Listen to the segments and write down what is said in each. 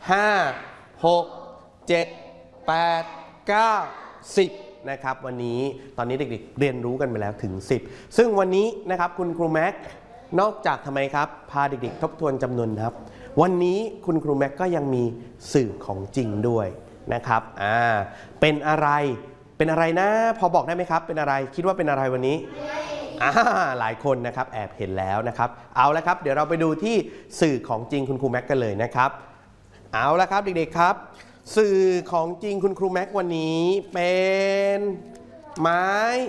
5 6 7 8 9 10นะครับวันนี้ตอนนี้เด็กๆเรียนรู้กันไปแล้วถึง10ซึ่งวันนี้นะครับคุณครูแม็กนอกจากทำไมครับพาเด็กๆทบทวนจำนวนนับวันนี้คุณครูแม็กก็ยังมีสื่อของจริงด้วยนะครับเป็นอะไรนะพอบอกได้ไหมครับเป็นอะไรคิดว่าเป็นอะไรวันนี้หลายคนนะครับแอบเห็นแล้วนะครับเอาละครับเดี๋ยวเราไปดูที่สื่อของจริงคุณครูแม็กกันเลยนะครับเอาละครับเด็กๆครับสื่อของจริงคุณครูแม็กวันนี้เป็นไม้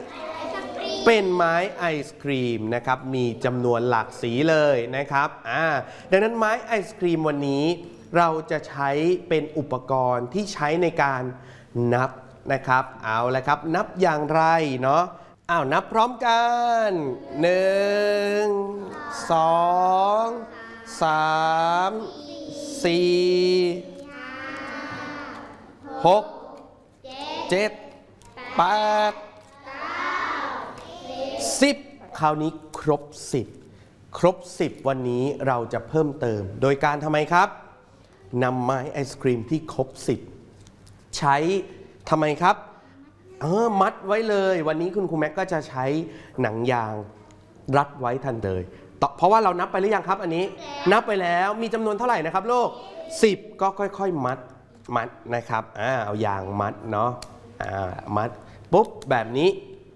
ไอศครีมนะครับมีจำนวนหลากสีเลยนะครับดังนั้นไม้ไอศครีมวันนี้เราจะใช้เป็นอุปกรณ์ที่ใช้ในการนับนะครับเอาละครับนับอย่างไรเนาะนับพร้อมกัน1 2 3 4 6 7 8 10คราวนี้ครบ10วันนี้เราจะเพิ่มเติมโดยการทำไมครับนำไม้ไอศครีมที่ครบ10ใช้ทำไมครับมัดไว้เลยวันนี้คุณครูแม็กก็จะใช้หนังยางรัดไว้ทันเลยเพราะว่าเรานับไปหรือยังครับอันนี้นับไปแล้วมีจำนวนเท่าไหร่นะครับลูก10ก็ค่อยๆมัดนะครับเอายางมัดเนาะมัดปุ๊บแบบนี้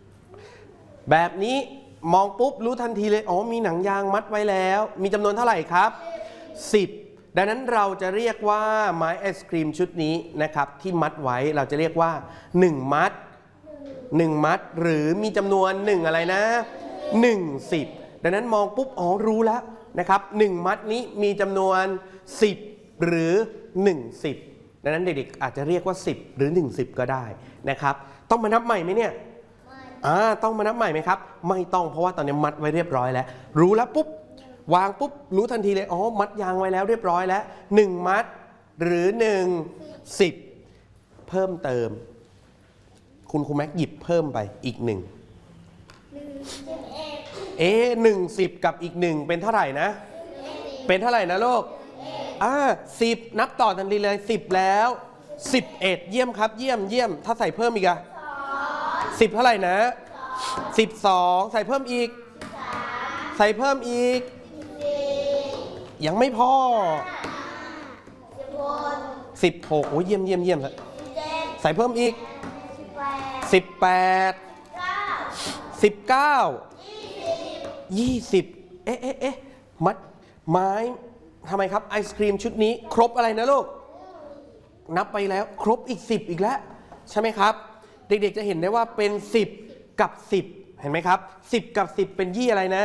มองปุ๊บรู้ทันทีเลยมีหนังยางมัดไว้แล้วมีจำนวนเท่าไหร่ครับ10ดังนั้นเราจะเรียกว่าไม้ไอศครีมชุดนี้นะครับที่มัดไว้เราจะเรียกว่า1มัดหรือมีจำนวน1อะไรนะ10ดังนั้นมองปุ๊บรู้แล้วนะครับ1มัดนี้มีจำนวน10หรือ10ดังนั้นเด็กๆอาจจะเรียกว่า10หรือ10ก็ได้นะครับต้องมานับใหม่ไหมเนี่ยต้องมานับใหม่ไหมครับไม่ต้องเพราะว่าตอนนี้มัดไว้เรียบร้อยแล้วรู้แล้วปุ๊บวางปุ๊บรู้ทันทีเลยมัดยางไว้แล้วเรียบร้อยแล้ว1มัดหรือ10เพิ่มเติมคุณครูแม็กหยิบเพิ่มไปอีก1 10กับอีก1เป็นเท่าไหร่นะเป็นเท่าไหร่นะลูก10นับต่อทันทีเลย10แล้ว11เยี่ยมครับเยี่ยมถ้าใส่เพิ่มอีก10เท่าไหร่นะ12ใส่เพิ่มอีกยังไม่พอ16เยี่ยมใส่เพิ่มอีก18 19 20มัดไม้ทำไมครับไอศครีมชุดนี้ครบอะไรนะลูกนับไปแล้วครบอีก10อีกแล้วใช่ไหมครับเด็กๆจะเห็นได้ว่าเป็น10กับ10เห็นไหมครับ10กับ10เป็นอะไรนะ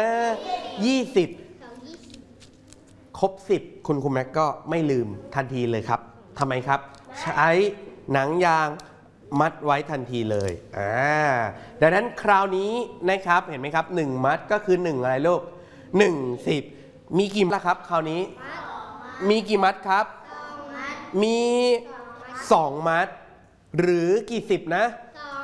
20ครบ10คุณครูแม็กก็ไม่ลืมทันทีเลยครับทำไมครับใช้หนังยางมัดไว้ทันทีเลยดังนั้นคราวนี้นะครับเห็นไหมครับ1มัดก็คือ1อะไรลูก10มีกี่มัดครับคราวนี้มีกี่มัดครับมี2มัดหรือกี่10นะ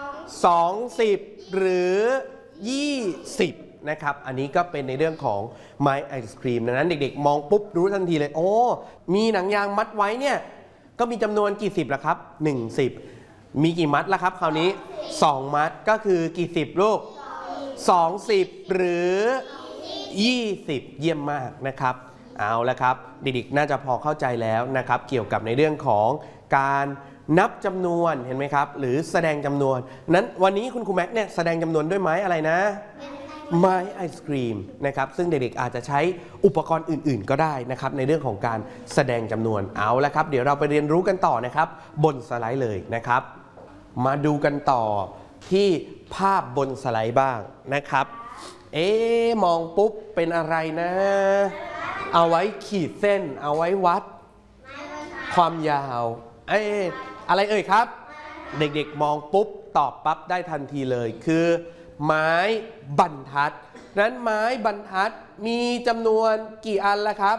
20หรือ20นะครับอันนี้ก็เป็นในเรื่องของไม้ไอศครีมดังนั้นเด็กๆมองปุ๊บรู้ทันทีเลยมีหนังยางมัดไว้เนี่ยก็มีจำนวนกี่10ล่ะครับ10มีกี่มัดล่ะครับคราวนี้2มัดก็คือกี่10ลูก20หรือ20เยี่ยมมากนะครับเอาละครับเด็กๆน่าจะพอเข้าใจแล้วนะครับเกี่ยวกับในเรื่องของการนับจำนวนเห็นไหมครับหรือแสดงจำนวนนั้นวันนี้คุณครูแม็กเนี่ยแสดงจำนวนด้วยไม้อะไรนะไม้ไอศครีมนะครับซึ่งเด็กๆอาจจะใช้อุปกรณ์อื่นๆก็ได้นะครับในเรื่องของการแสดงจำนวนเอาละครับเดี๋ยวเราไปเรียนรู้กันต่อนะครับบนสไลด์เลยนะครับมาดูกันต่อที่ภาพบนสไลด์บ้างนะครับมองปุ๊บเป็นอะไรนะเอาไว้ขีดเส้นเอาไว้วัดความยาวอะไรเอ่ยครับเด็กๆมองปุ๊บตอบปั๊บได้ทันทีเลยคือไม้บรรทัดนั้นไม้บรรทัดมีจำนวนกี่อันล่ะครับ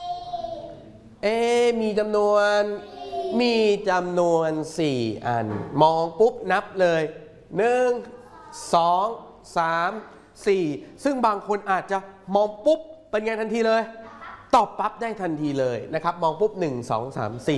มีจำนวน4อันมองปุ๊บนับเลย1 2 3 4ซึ่งบางคนอาจจะมองปุ๊บเป็นไงทันทีเลยตอบปั๊บได้ทันทีเลยนะครับมองปุ๊บ1 2 3 4